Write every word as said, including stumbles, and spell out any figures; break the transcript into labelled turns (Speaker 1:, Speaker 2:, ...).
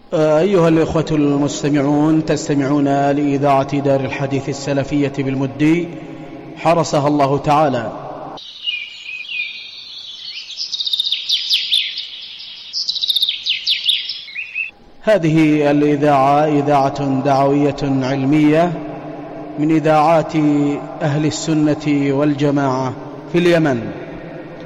Speaker 1: أيها الإخوة المستمعون، تستمعون لإذاعة دار الحديث السلفية بالمدي حرسها الله تعالى. هذه الإذاعة إذاعة دعوية علمية من إذاعات أهل السنة والجماعة في اليمن.